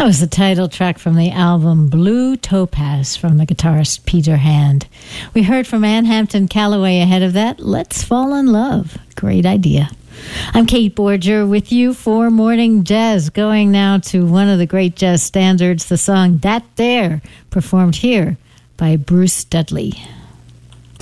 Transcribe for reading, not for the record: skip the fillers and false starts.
That was the title track from the album Blue Topaz from the guitarist Peter Hand. We heard from Ann Hampton Callaway ahead of that, Let's Fall in Love. Great idea. I'm Kate Borger with you for Morning Jazz, going now to one of the great jazz standards, the song That There, performed here by Bruce Dudley.